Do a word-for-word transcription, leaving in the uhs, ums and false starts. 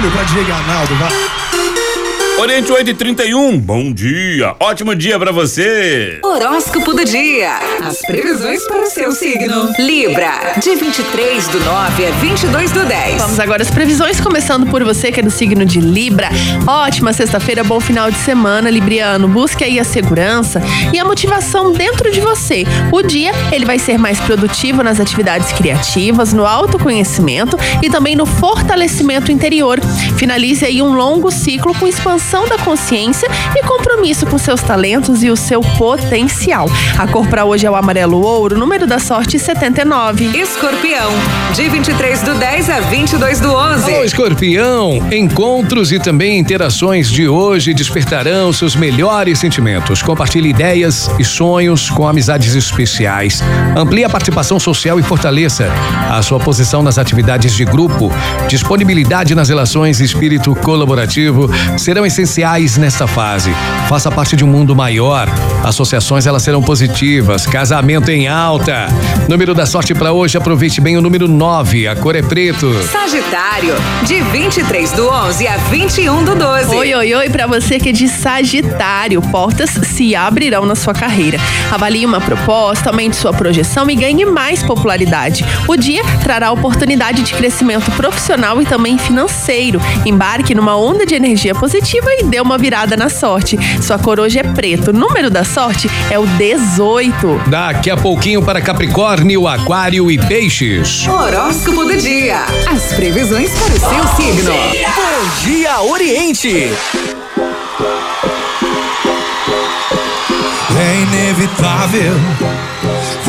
barulho pra Diego Arnaldo, vai. Oriente oito e trinta e um, bom dia, ótimo dia pra você. Horóscopo do dia, as previsões para o seu signo. Libra, de vinte e três do nove a vinte e dois do dez. Vamos agora às previsões, começando por você que é do signo de Libra. Ótima sexta-feira, bom final de semana, Libriano. Busque aí a segurança e a motivação dentro de você. O dia, ele vai ser mais produtivo nas atividades criativas, no autoconhecimento e também no fortalecimento interior. Finalize aí um longo ciclo com expansão da consciência e compromisso com seus talentos e o seu potencial. A cor para hoje é o amarelo ouro, número da sorte setenta e nove. Escorpião, de vinte e três do dez a vinte e dois do onze. Alô, Escorpião, encontros e também interações de hoje despertarão seus melhores sentimentos. Compartilhe ideias e sonhos com amizades especiais. Amplie a participação social e fortaleça a sua posição nas atividades de grupo. Disponibilidade nas relações e espírito colaborativo serão essenciais nesta fase. Faça parte de um mundo maior. Associações, elas serão positivas. Casamento em alta. Número da sorte para hoje, aproveite bem o número nove. A cor é preto. Sagitário, de vinte e três do onze a vinte e um do doze. Oi, oi, oi, para você que é de Sagitário. Portas se abrirão na sua carreira. Avalie uma proposta, aumente sua projeção e ganhe mais popularidade. O dia trará oportunidade de crescimento profissional e também financeiro. Embarque numa onda de energia positiva e dê uma virada na sorte. Sua cor hoje é preto. O número da sorte é o dezoito. Daqui a pouquinho para Capricórnio, Aquário e Peixes. Horóscopo do dia, as previsões para o seu signo. Bom dia, Oriente. É inevitável